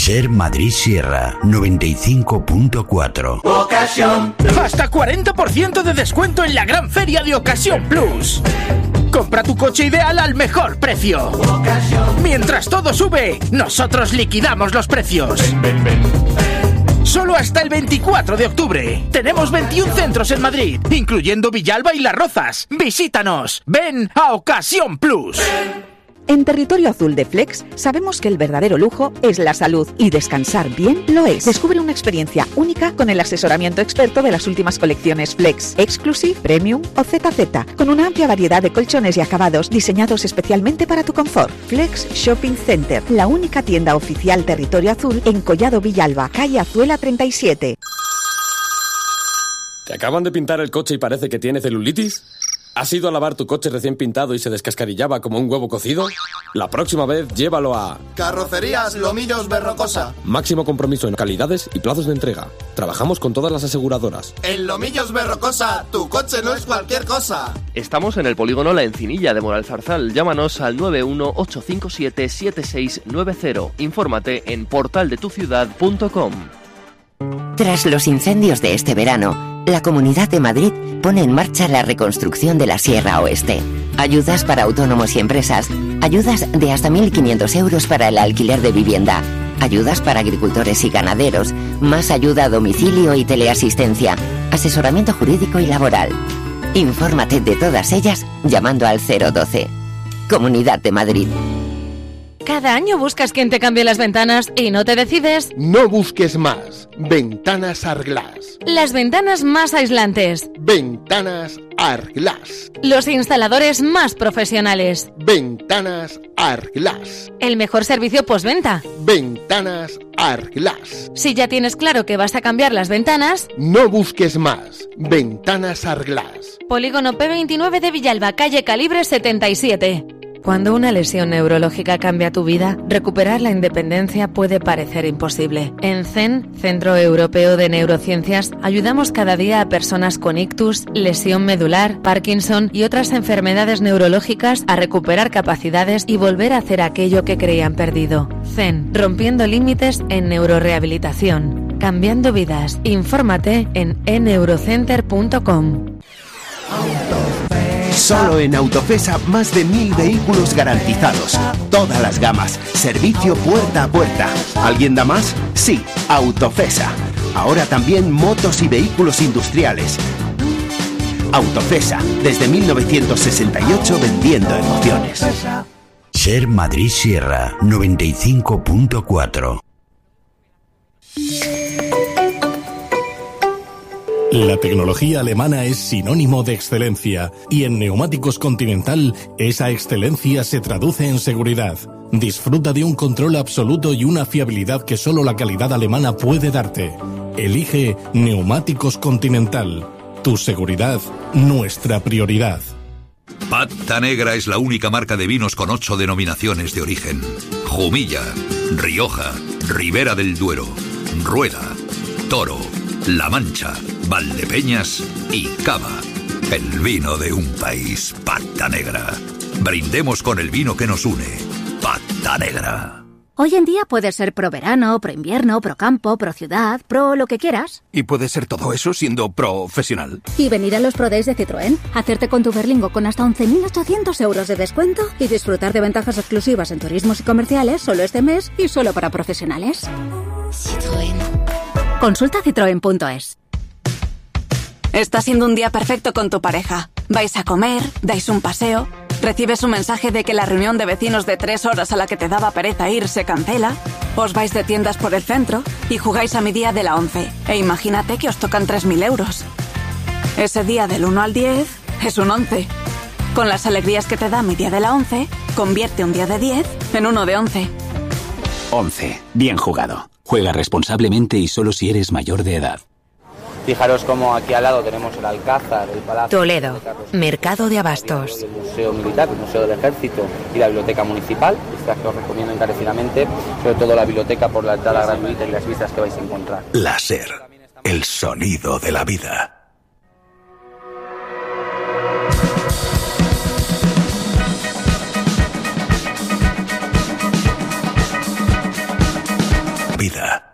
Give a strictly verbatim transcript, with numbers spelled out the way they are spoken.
Ser Madrid Sierra noventa y cinco punto cuatro. Ocasión. Hasta cuarenta por ciento de descuento en la gran feria de Ocasión Plus. Compra tu coche ideal al mejor precio. Ocasión. Mientras todo sube, nosotros liquidamos los precios. Ven, ven, ven. Solo hasta el veinticuatro de octubre. Tenemos veintiún centros en Madrid, incluyendo Villalba y Las Rozas. Visítanos. Ven a Ocasión Plus. En Territorio Azul de Flex sabemos que el verdadero lujo es la salud y descansar bien lo es. Descubre una experiencia única con el asesoramiento experto de las últimas colecciones Flex, Exclusive, Premium o Z Z, con una amplia variedad de colchones y acabados diseñados especialmente para tu confort. Flex Shopping Center, la única tienda oficial Territorio Azul en Collado Villalba, calle Azuela treinta y siete. ¿Te acaban de pintar el coche y parece que tiene celulitis? ¿Has ido a lavar tu coche recién pintado y se descascarillaba como un huevo cocido? La próxima vez llévalo a... Carrocerías Lomillos Berrocosa. Máximo compromiso en calidades y plazos de entrega. Trabajamos con todas las aseguradoras. En Lomillos Berrocosa, tu coche no es cualquier cosa. Estamos en el polígono La Encinilla de Moralzarzal. Llámanos al nueve uno ocho cinco siete siete seis nueve cero. Infórmate en portal de tu ciudad punto com. Tras los incendios de este verano, la Comunidad de Madrid pone en marcha la reconstrucción de la Sierra Oeste. Ayudas para autónomos y empresas, ayudas de hasta mil quinientos euros para el alquiler de vivienda, ayudas para agricultores y ganaderos, más ayuda a domicilio y teleasistencia, asesoramiento jurídico y laboral. Infórmate de todas ellas llamando al cero doce. Comunidad de Madrid. Cada año buscas quien te cambie las ventanas y no te decides. No busques más. Ventanas Arglass. Las ventanas más aislantes. Ventanas Arglass. Los instaladores más profesionales. Ventanas Arglass. El mejor servicio postventa. Ventanas Arglass. Si ya tienes claro que vas a cambiar las ventanas, no busques más. Ventanas Arglass. Polígono P veintinueve de Villalba, calle Calibre setenta y siete. Cuando una lesión neurológica cambia tu vida, recuperar la independencia puede parecer imposible. En C E N, Centro Europeo de Neurociencias, ayudamos cada día a personas con ictus, lesión medular, Parkinson y otras enfermedades neurológicas a recuperar capacidades y volver a hacer aquello que creían perdido. C E N, rompiendo límites en neurorehabilitación. Cambiando vidas. Infórmate en e neurocenter punto com. Solo en Autofesa más de mil vehículos garantizados. Todas las gamas. Servicio puerta a puerta. ¿Alguien da más? Sí, Autofesa. Ahora también motos y vehículos industriales. Autofesa, desde mil novecientos sesenta y ocho vendiendo emociones. Ser Madrid Sierra noventa y cinco punto cuatro. La tecnología alemana es sinónimo de excelencia y en Neumáticos Continental esa excelencia se traduce en seguridad. Disfruta de un control absoluto y una fiabilidad que solo la calidad alemana puede darte. Elige Neumáticos Continental. Tu seguridad, nuestra prioridad. Pata Negra es la única marca de vinos con ocho denominaciones de origen. Jumilla, Rioja, Ribera del Duero, Rueda, Toro, La Mancha, Valdepeñas y Cava. El vino de un país. Pata Negra. Brindemos con el vino que nos une. Pata Negra. Hoy en día puedes ser pro verano, pro invierno, pro campo, pro ciudad, pro lo que quieras. Y puedes ser todo eso siendo profesional. Y venir a los Pro Days de Citroën, hacerte con tu Berlingo con hasta once mil ochocientos euros de descuento y disfrutar de ventajas exclusivas en turismos y comerciales solo este mes y solo para profesionales. Citroën. Consulta citroen punto es. Está siendo un día perfecto con tu pareja. Vais a comer, dais un paseo, recibes un mensaje de que la reunión de vecinos de tres horas a la que te daba pereza ir se cancela, os vais de tiendas por el centro y jugáis a mi día de la once. E imagínate que os tocan tres mil euros. Ese día del uno al diez es un once. Con las alegrías que te da mi día de la once, convierte un día de diez en uno de once. once. Bien jugado. Juega responsablemente y solo si eres mayor de edad. Fijaros como aquí al lado tenemos el Alcázar, el Palacio... Toledo, Mercado de Abastos. El Museo Militar, el Museo del Ejército y la Biblioteca Municipal. Estas que os recomiendo encarecidamente, sobre todo la biblioteca por la entrada gratuita y las vistas que vais a encontrar. La SER, el sonido de la vida. vida.